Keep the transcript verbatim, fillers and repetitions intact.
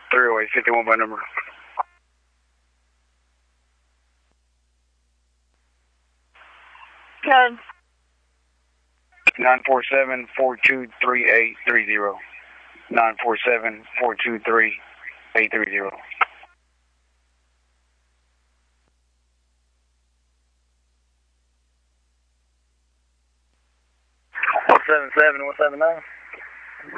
three oh eight, fifty-one by number. Code. nine four seven, four two three, eight three zero. nine four seven, four two three, eight three zero. one seven seven, one seven nine.